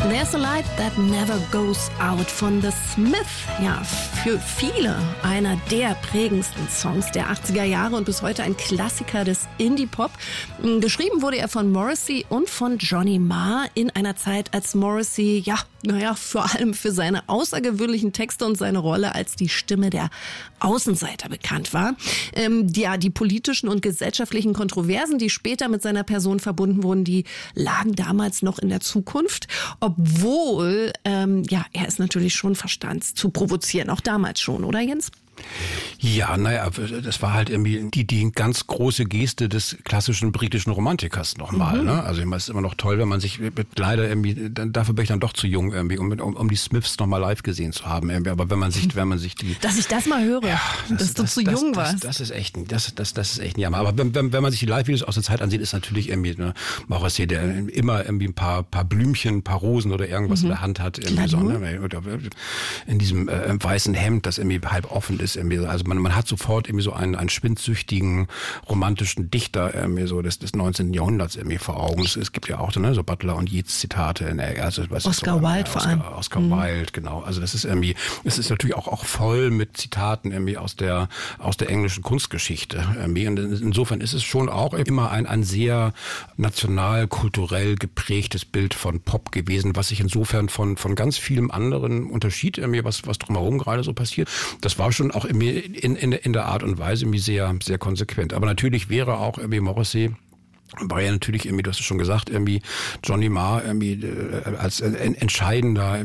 There's a light that never goes out von The Smiths. Ja, für viele einer der prägendsten Songs der 80er Jahre und bis heute ein Klassiker des Indie-Pop. Geschrieben wurde er von Morrissey und von Johnny Marr in einer Zeit, als Morrissey, vor allem für seine außergewöhnlichen Texte und seine Rolle als die Stimme der Außenseiter bekannt war. Die politischen und gesellschaftlichen Kontroversen, die später mit seiner Person verbunden wurden, die lagen damals noch in der Zukunft, obwohl er es natürlich schon verstand zu provozieren, auch damals schon, oder Jens? Ja, das war halt irgendwie die ganz große Geste des klassischen britischen Romantikers nochmal. Ne? Also es ist immer noch toll, wenn man sich leider irgendwie, dafür bin ich dann doch zu jung irgendwie, um die Smiths nochmal live gesehen zu haben. Irgendwie. Aber wenn man sich die... Dass ich das mal höre, dass du zu jung warst. Das ist echt ein Jammer. Aber wenn man sich die Live-Videos aus der Zeit ansieht, ist natürlich irgendwie Morrissey, der immer irgendwie ein paar Blümchen, ein paar Rosen oder irgendwas in der Hand hat. Irgendwie so, ne? In diesem weißen Hemd, das irgendwie halb offen ist. Also man hat sofort irgendwie so einen schwindsüchtigen romantischen Dichter irgendwie so des 19. Jahrhunderts irgendwie vor Augen. Es gibt ja auch so Butler und Yeats Zitate. Oscar Wilde vor allem. Oscar Wilde, genau. Also das ist irgendwie, es ist natürlich auch voll mit Zitaten irgendwie aus der englischen Kunstgeschichte. Und insofern ist es schon auch immer ein sehr national, kulturell geprägtes Bild von Pop gewesen, was sich insofern von ganz vielem anderen unterschied, irgendwie was drumherum gerade so passiert. Das war schon auch irgendwie in der Art und Weise irgendwie sehr, sehr konsequent. Aber natürlich wäre auch irgendwie Morrissey, war ja natürlich irgendwie, du hast es schon gesagt, irgendwie Johnny Marr irgendwie als entscheidender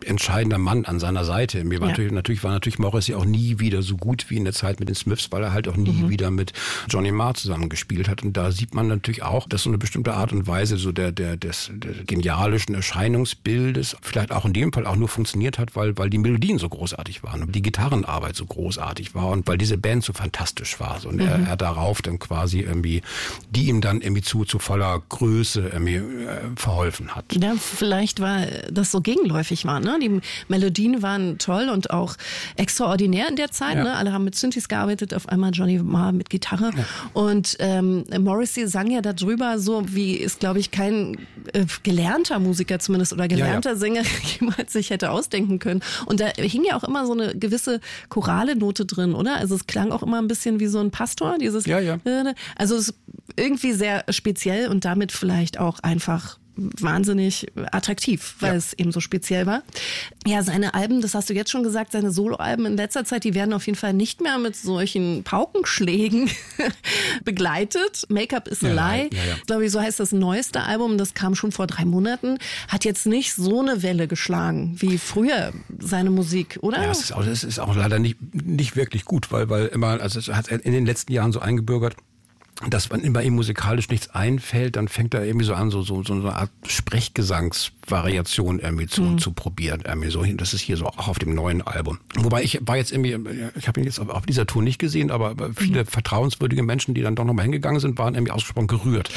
Mann an seiner Seite. Natürlich war Morrissey auch nie wieder so gut wie in der Zeit mit den Smiths, weil er halt auch nie wieder mit Johnny Marr zusammengespielt hat. Und da sieht man natürlich auch, dass so eine bestimmte Art und Weise so des genialischen Erscheinungsbildes vielleicht auch in dem Fall auch nur funktioniert hat, weil die Melodien so großartig waren und die Gitarrenarbeit so großartig war und weil diese Band so fantastisch war. Und er darauf dann quasi irgendwie, die ihm dann irgendwie zu voller Größe verholfen hat. Ja, vielleicht war das so gegenläufig war. Ne? Die Melodien waren toll und auch extraordinär in der Zeit. Ja. Ne? Alle haben mit Synthes gearbeitet, auf einmal Johnny Marr mit Gitarre. Ja. Und Morrissey sang ja darüber so, wie es, glaube ich, kein gelernter Musiker zumindest oder gelernter Sänger jemals sich hätte ausdenken können. Und da hing ja auch immer so eine gewisse chorale Note drin, oder? Also es klang auch immer ein bisschen wie so ein Pastor, dieses Also es ist irgendwie sehr speziell und damit vielleicht auch einfach wahnsinnig attraktiv, weil es eben so speziell war. Ja, seine Alben, das hast du jetzt schon gesagt, seine Soloalben in letzter Zeit, die werden auf jeden Fall nicht mehr mit solchen Paukenschlägen begleitet. Make-up is a lie. Glaube ich, so heißt das neueste Album, das kam schon vor 3 Monaten, hat jetzt nicht so eine Welle geschlagen wie früher seine Musik, oder? Ja, es ist auch leider nicht wirklich gut, weil immer, also es hat in den letzten Jahren so eingebürgert, dass wenn bei ihm musikalisch nichts einfällt, dann fängt er irgendwie so an, so eine Art Sprechgesangsvariation irgendwie zu probieren. Irgendwie so. Das ist hier so auch auf dem neuen Album. Wobei ich habe ihn jetzt auf dieser Tour nicht gesehen, aber viele vertrauenswürdige Menschen, die dann doch nochmal hingegangen sind, waren irgendwie ausgesprochen gerührt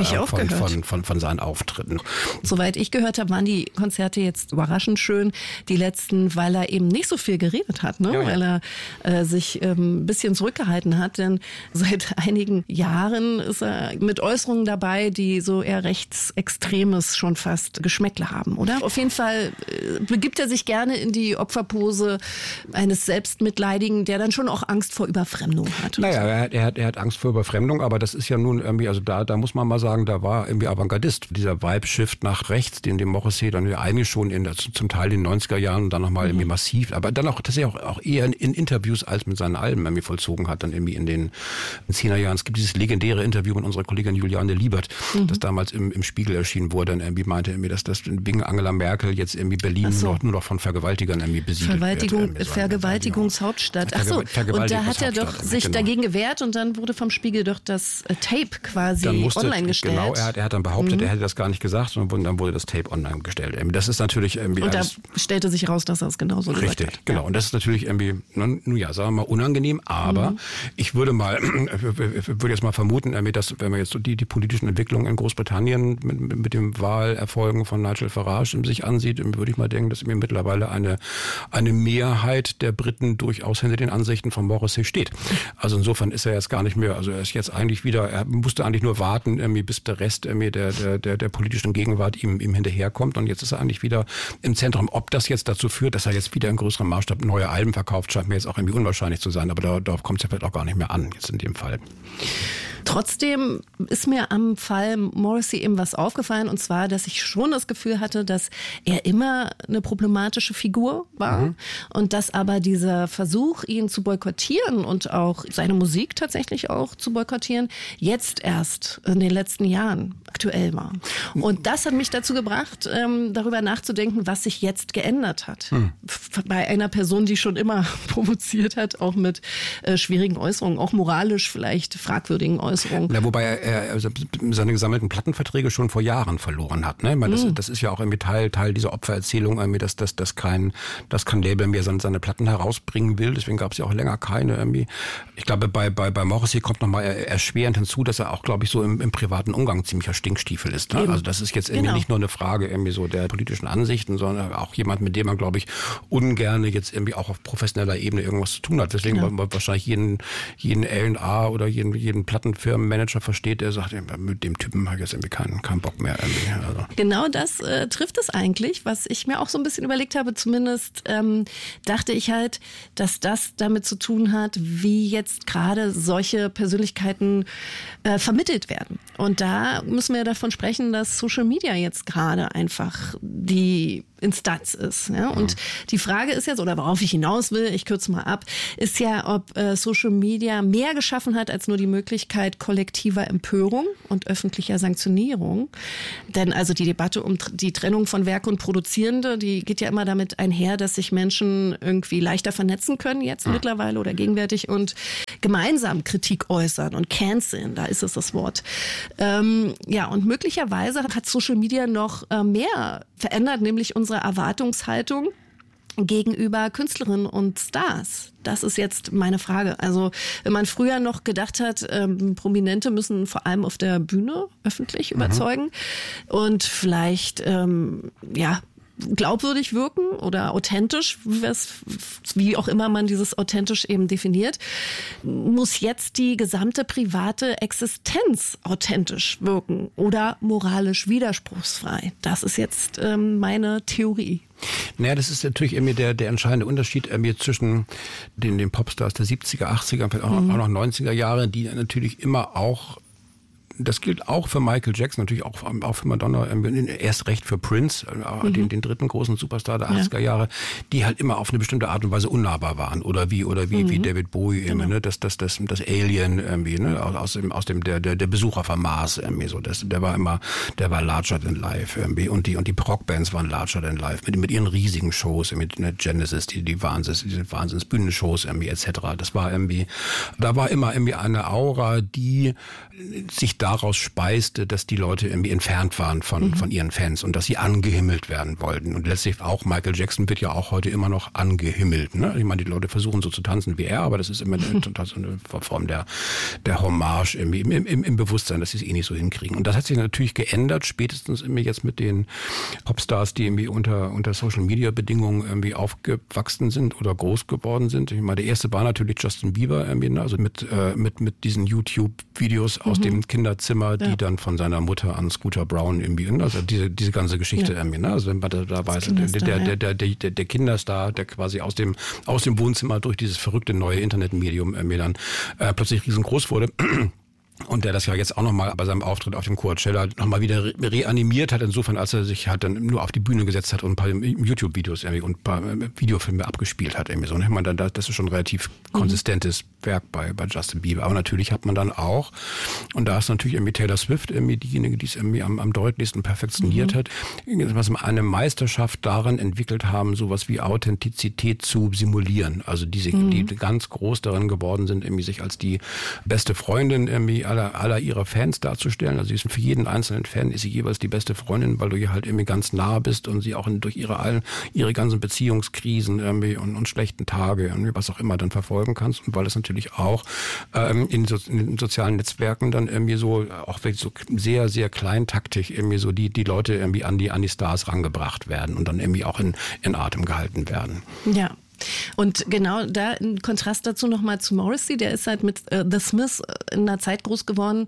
von seinen Auftritten. Soweit ich gehört habe, waren die Konzerte jetzt überraschend schön, die letzten, weil er eben nicht so viel geredet hat, ne? Weil er sich ein bisschen zurückgehalten hat, denn seit einigen Jahren ist er mit Äußerungen dabei, die so eher rechtsextremes schon fast Geschmäckle haben, oder? Auf jeden Fall begibt er sich gerne in die Opferpose eines Selbstmitleidigen, der dann schon auch Angst vor Überfremdung hat. Naja, er hat Angst vor Überfremdung, aber das ist ja nun irgendwie, also da muss man mal sagen, da war irgendwie Avantgardist. Dieser Vibe-Shift nach rechts, den Morrissey dann ja eigentlich schon zum Teil in den 90er Jahren und dann nochmal irgendwie massiv, aber dann auch tatsächlich auch eher in Interviews als mit seinen Alben irgendwie vollzogen hat, dann irgendwie in den 10er Jahren. Es gibt dieses legendäre Interview mit unserer Kollegin Juliane Liebert, das damals im Spiegel erschienen wurde, dann irgendwie meinte irgendwie, dass das wegen Angela Merkel jetzt irgendwie Berlin nur noch von Vergewaltigern irgendwie besiedelt wird. Vergewaltigungshauptstadt. Achso, und da hat er doch sich dagegen gewehrt und dann wurde vom Spiegel doch das Tape quasi online gestellt. Genau, er hat dann behauptet, er hätte das gar nicht gesagt und dann wurde das Tape online gestellt. Das ist natürlich irgendwie... Und da stellte sich raus, dass er es genauso gesagt hat. Richtig, genau. Und das ist natürlich irgendwie, sagen wir mal, unangenehm, aber ich würde jetzt mal mal vermuten, dass, wenn man jetzt so die politischen Entwicklungen in Großbritannien mit dem Wahlerfolgen von Nigel Farage sich ansieht, würde ich mal denken, dass mir mittlerweile eine Mehrheit der Briten durchaus hinter den Ansichten von Morrissey steht. Also insofern ist er jetzt gar nicht mehr, also er ist jetzt eigentlich wieder, er musste eigentlich nur warten, bis der Rest der politischen Gegenwart ihm hinterherkommt, und jetzt ist er eigentlich wieder im Zentrum. Ob das jetzt dazu führt, dass er jetzt wieder in größerem Maßstab neue Alben verkauft, scheint mir jetzt auch irgendwie unwahrscheinlich zu sein, aber darauf kommt es ja vielleicht auch gar nicht mehr an, jetzt in dem Fall. Trotzdem ist mir am Fall Morrissey eben was aufgefallen, und zwar, dass ich schon das Gefühl hatte, dass er immer eine problematische Figur war und dass aber dieser Versuch, ihn zu boykottieren und auch seine Musik tatsächlich auch zu boykottieren, jetzt erst in den letzten Jahren aktuell war. Und das hat mich dazu gebracht, darüber nachzudenken, was sich jetzt geändert hat. Bei einer Person, die schon immer provoziert hat, auch mit schwierigen Äußerungen, auch moralisch vielleicht fragwürdigen Äußerungen. Ja, wobei er seine gesammelten Plattenverträge schon vor Jahren verloren hat. Ne? Ich meine, das ist ja auch irgendwie Teil dieser Opfererzählung, dass kein Label mehr seine Platten herausbringen will. Deswegen gab es ja auch länger keine. Ich glaube, bei Morrissey kommt nochmal erschwerend hinzu, dass er auch, glaube ich, so im privaten Umgang ziemlicher Stinkstiefel ist. Ne? Also das ist jetzt irgendwie nicht nur eine Frage irgendwie so der politischen Ansichten, sondern auch jemand, mit dem man, glaube ich, ungern jetzt irgendwie auch auf professioneller Ebene irgendwas zu tun hat. Deswegen wahrscheinlich jeden A&R oder jeden Plattenfirmenmanager versteht, der sagt, mit dem Typen habe ich jetzt irgendwie keinen Bock mehr. Also. Genau das trifft es eigentlich, was ich mir auch so ein bisschen überlegt habe. Zumindest dachte ich halt, dass das damit zu tun hat, wie jetzt gerade solche Persönlichkeiten vermittelt werden. Und da müssen wir davon sprechen, dass Social Media jetzt gerade einfach die Instanz ist. Ja? Und die Frage ist jetzt, oder worauf ich hinaus will, ich kürze mal ab, ist ja, ob Social Media mehr geschaffen hat als nur die Möglichkeit kollektiver Empörung und öffentlicher Sanktionierung. Denn also die Debatte um die Trennung von Werk und Produzierende, die geht ja immer damit einher, dass sich Menschen irgendwie leichter vernetzen können jetzt mittlerweile oder gegenwärtig und gemeinsam Kritik äußern und canceln, da ist es das Wort. Und möglicherweise hat Social Media noch mehr verändert, nämlich unsere Erwartungshaltung gegenüber Künstlerinnen und Stars. Das ist jetzt meine Frage. Also wenn man früher noch gedacht hat, Prominente müssen vor allem auf der Bühne öffentlich überzeugen und vielleicht glaubwürdig wirken oder authentisch, wie auch immer man dieses authentisch eben definiert, muss jetzt die gesamte private Existenz authentisch wirken oder moralisch widerspruchsfrei. Das ist jetzt meine Theorie. Naja, das ist natürlich irgendwie der entscheidende Unterschied zwischen den Popstars der 70er, 80er, vielleicht auch noch 90er Jahre, die natürlich immer auch, das gilt auch für Michael Jackson, natürlich auch für Madonna, erst recht für Prince, den dritten großen Superstar der 80er Jahre, die halt immer auf eine bestimmte Art und Weise unnahbar waren. Oder wie David Bowie, ne? das Alien, ne? aus dem der Besucher vom Mars, so. Der war larger than life, und die Rockbands waren larger than life, mit ihren riesigen Shows, mit Genesis, diese Wahnsinns-Bühnenshows, etc. Das war da war immer eine Aura, die sich daraus speiste, dass die Leute irgendwie entfernt waren von ihren Fans und dass sie angehimmelt werden wollten. Und letztlich auch Michael Jackson wird ja auch heute immer noch angehimmelt. Ne? Ich meine, die Leute versuchen so zu tanzen wie er, aber das ist immer total so eine Form der Hommage im Bewusstsein, dass sie es nicht so hinkriegen. Und das hat sich natürlich geändert, spätestens jetzt mit den Popstars, die irgendwie unter Social-Media-Bedingungen irgendwie aufgewachsen sind oder groß geworden sind. Ich meine, der erste war natürlich Justin Bieber, also mit diesen YouTube-Videos aus dem Kinderzimmer, die dann von seiner Mutter an Scooter Brown also diese ganze Geschichte also da war der Kinderstar, der quasi aus dem Wohnzimmer durch dieses verrückte neue Internetmedium dann plötzlich riesengroß wurde. Und der das ja jetzt auch nochmal bei seinem Auftritt auf dem Coachella nochmal wieder reanimiert hat, insofern, als er sich halt dann nur auf die Bühne gesetzt hat und ein paar YouTube-Videos und ein paar Videofilme abgespielt hat. So. Ich meine, das ist schon ein relativ konsistentes Werk bei Justin Bieber. Aber natürlich hat man dann auch, und da ist natürlich Taylor Swift diejenige, die es am deutlichsten perfektioniert hat, was eine Meisterschaft darin entwickelt haben, sowas wie Authentizität zu simulieren. Also die ganz groß darin geworden sind, sich als die beste Freundin aller ihrer Fans darzustellen. Also sie ist für jeden einzelnen Fan ist sie jeweils die beste Freundin, weil du ihr halt irgendwie ganz nah bist und sie auch durch ihre ganzen Beziehungskrisen irgendwie und schlechten Tage, irgendwie was auch immer dann verfolgen kannst. Und weil es natürlich auch in den sozialen Netzwerken dann irgendwie so auch wirklich so sehr, sehr kleintaktig irgendwie so die Leute irgendwie an die Stars rangebracht werden und dann irgendwie auch in Atem gehalten werden. Ja. Und genau da in Kontrast dazu nochmal zu Morrissey, der ist halt mit The Smiths in einer Zeit groß geworden,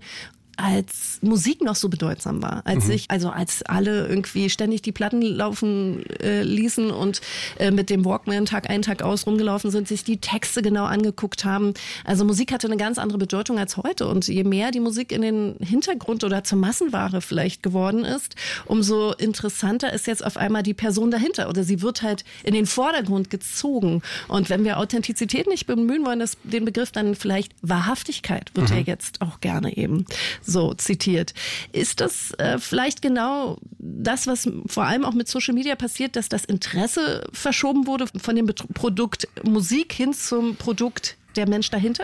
als Musik noch so bedeutsam war, als alle irgendwie ständig die Platten laufen ließen und mit dem Walkman Tag ein, Tag aus rumgelaufen sind, sich die Texte genau angeguckt haben. Also Musik hatte eine ganz andere Bedeutung als heute und je mehr die Musik in den Hintergrund oder zur Massenware vielleicht geworden ist, umso interessanter ist jetzt auf einmal die Person dahinter oder sie wird halt in den Vordergrund gezogen. Und wenn wir Authentizität nicht bemühen wollen, den Begriff dann vielleicht Wahrhaftigkeit wird ja jetzt auch gerne eben so zitiert. Ist das vielleicht genau das, was vor allem auch mit Social Media passiert, dass das Interesse verschoben wurde von dem Produkt Musik hin zum Produkt der Mensch dahinter?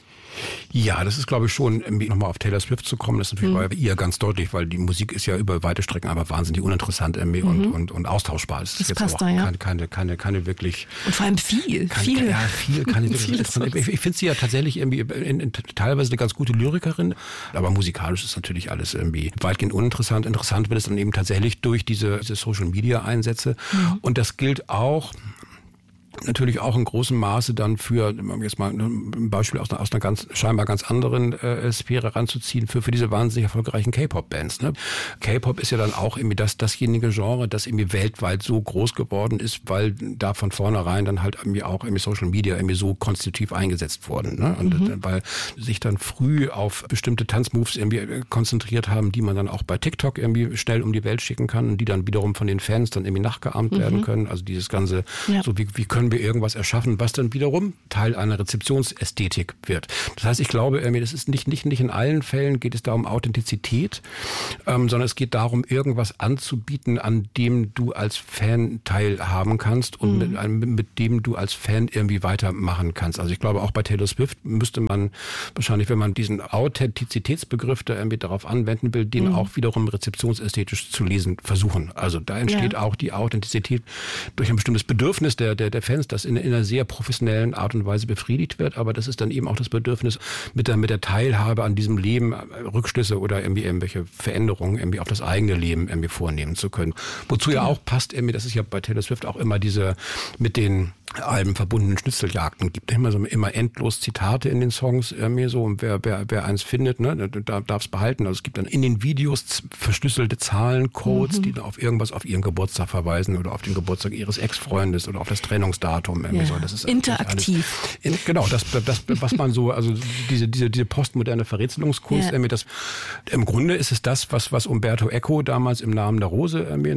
Ja, das ist, glaube ich, schon, nochmal auf Taylor Swift zu kommen, das ist natürlich bei ihr ganz deutlich, weil die Musik ist ja über weite Strecken aber wahnsinnig uninteressant und austauschbar. Das ist jetzt passt auch da, ja. keine wirklich... Und vor allem viel. Keine wirklich ich finde sie ja tatsächlich irgendwie teilweise eine ganz gute Lyrikerin, aber musikalisch ist natürlich alles irgendwie weitgehend uninteressant. Interessant wird es dann eben tatsächlich durch diese Social-Media-Einsätze. Und das gilt auch... Natürlich auch in großem Maße dann für, jetzt mal ein Beispiel aus einer scheinbar ganz anderen Sphäre ranzuziehen, für diese wahnsinnig erfolgreichen K-Pop-Bands. Ne? K-Pop ist ja dann auch irgendwie dasjenige Genre, das irgendwie weltweit so groß geworden ist, weil da von vornherein dann halt irgendwie auch irgendwie Social Media irgendwie so konstitutiv eingesetzt wurden. Ne? Und weil sich dann früh auf bestimmte Tanzmoves irgendwie konzentriert haben, die man dann auch bei TikTok irgendwie schnell um die Welt schicken kann und die dann wiederum von den Fans dann irgendwie nachgeahmt werden können. Also dieses ganze, so wie können wir irgendwas erschaffen, was dann wiederum Teil einer Rezeptionsästhetik wird. Das heißt, ich glaube, das ist nicht in allen Fällen geht es da um Authentizität, sondern es geht darum, irgendwas anzubieten, an dem du als Fan teilhaben kannst und mit dem du als Fan irgendwie weitermachen kannst. Also ich glaube, auch bei Taylor Swift müsste man wahrscheinlich, wenn man diesen Authentizitätsbegriff da irgendwie darauf anwenden will, den auch wiederum rezeptionsästhetisch zu lesen versuchen. Also da entsteht auch die Authentizität durch ein bestimmtes Bedürfnis der Fans, das in einer sehr professionellen Art und Weise befriedigt wird, aber das ist dann eben auch das Bedürfnis, mit der Teilhabe an diesem Leben Rückschlüsse oder irgendwie irgendwelche Veränderungen irgendwie auf das eigene Leben irgendwie vornehmen zu können. Wozu ja auch passt, irgendwie, das ist ja bei Taylor Swift auch immer diese mit den Alben verbundenen Schnitzeljagden gibt immer endlos Zitate in den Songs irgendwie so und wer eins findet, ne, darf es behalten. Also es gibt dann in den Videos verschlüsselte Zahlencodes, die dann auf irgendwas auf ihren Geburtstag verweisen oder auf den Geburtstag ihres Ex-Freundes oder auf das Trennungsdatum irgendwie so. Das ist interaktiv. Genau, das was man so, also diese postmoderne Verrätselungskunst irgendwie, das im Grunde ist es das, was Umberto Eco damals im Namen der Rose irgendwie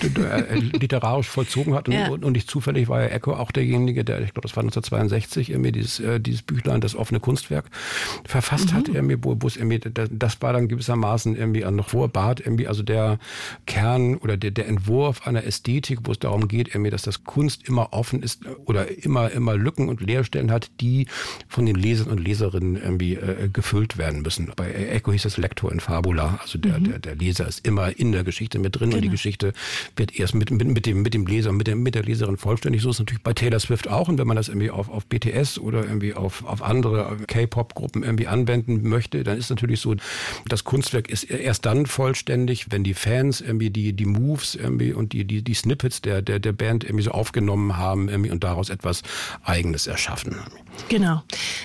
literarisch vollzogen hat und nicht zufällig war ja Eco auch derjenige, der, ich glaube, das war 1962, irgendwie dieses Büchlein, das offene Kunstwerk verfasst hat, irgendwie, wo es irgendwie, das war dann gewissermaßen irgendwie noch vor Barth irgendwie, also der Kern oder der Entwurf einer Ästhetik, wo es darum geht, irgendwie, dass das Kunst immer offen ist oder immer Lücken und Leerstellen hat, die von den Lesern und Leserinnen irgendwie gefüllt werden müssen. Bei Eco hieß das Lector in Fabula, also der Leser ist immer in der Geschichte mit drin und die Geschichte wird erst mit dem Leser, mit der Leserin vollständig. So ist es natürlich bei Taylor Swift auch, und wenn man das irgendwie auf BTS oder irgendwie auf andere K-Pop-Gruppen irgendwie anwenden möchte, dann ist natürlich so, das Kunstwerk ist erst dann vollständig, wenn die Fans irgendwie die Moves irgendwie und die Snippets der Band irgendwie so aufgenommen haben irgendwie und daraus etwas Eigenes erschaffen. Genau.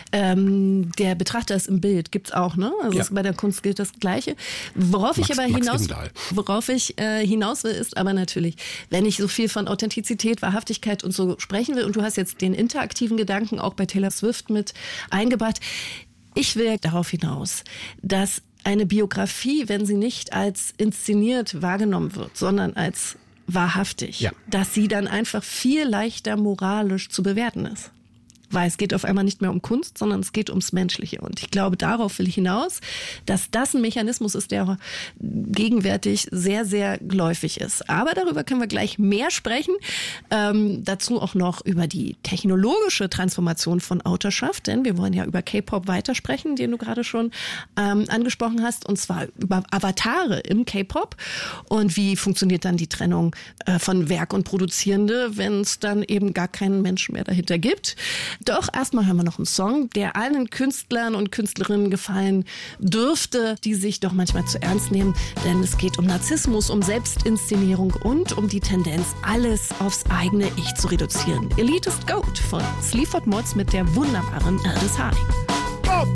Der Betrachter ist im Bild, gibt's auch, ne? Also bei der Kunst gilt das Gleiche. Worauf ich hinaus will, ist aber natürlich, wenn ich so viel von Authentizität, Wahrhaftigkeit und so sprechen will, und du hast jetzt den interaktiven Gedanken auch bei Taylor Swift mit eingebracht, ich will darauf hinaus, dass eine Biografie, wenn sie nicht als inszeniert wahrgenommen wird, sondern als wahrhaftig, dass sie dann einfach viel leichter moralisch zu bewerten ist. weil es geht auf einmal nicht mehr um Kunst, sondern es geht ums Menschliche. Und ich glaube, darauf will ich hinaus, dass das ein Mechanismus ist, der gegenwärtig sehr, sehr geläufig ist. Aber darüber können wir gleich mehr sprechen. Dazu auch noch über die technologische Transformation von Autorschaft, denn wir wollen ja über K-Pop weitersprechen, den du gerade schon angesprochen hast, und zwar über Avatare im K-Pop und wie funktioniert dann die Trennung von Werk und Produzierende, wenn es dann eben gar keinen Menschen mehr dahinter gibt. Doch erstmal hören wir noch einen Song, der allen Künstlern und Künstlerinnen gefallen dürfte, die sich doch manchmal zu ernst nehmen, denn es geht um Narzissmus, um Selbstinszenierung und um die Tendenz, alles aufs eigene Ich zu reduzieren. Elitist Goat von Sleaford Mods mit der wunderbaren Aldous Harding.